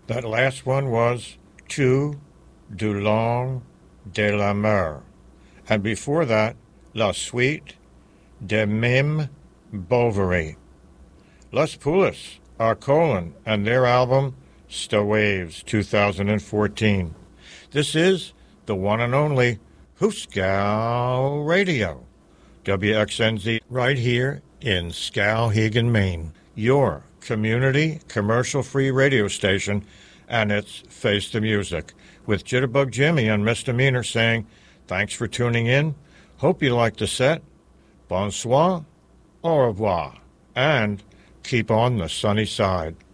That last one was Tu du long de la mer. And before that, La Suite de Mime Bovary. Les Poulis, Arcolin, and their album Sta Waves 2014. This is the one and only Hooskow Radio, WXNZ, right here in Skowhegan, Maine, your community commercial-free radio station, and it's Face the Music, with Jitterbug Jimmy and Misdemeanor saying, thanks for tuning in, hope you like the set, bonsoir, au revoir, and keep on the sunny side.